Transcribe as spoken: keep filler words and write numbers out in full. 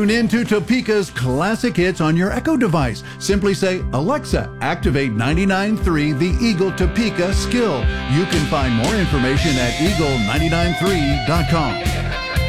Tune into Topeka's classic hits on your Echo device. Simply say, Alexa, activate ninety-nine point three the Eagle Topeka skill. You can find more information at eagle nine nine three dot com.